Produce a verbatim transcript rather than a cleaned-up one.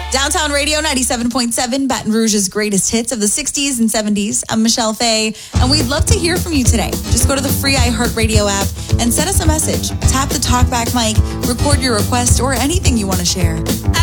Downtown Radio ninety-seven point seven, Baton Rouge's greatest hits of the sixties and seventies. I'm Michelle Fay, and we'd love to hear from you today. Just go to the free iHeartRadio app and send us a message. Tap the talkback mic, record your request, or anything you want to share.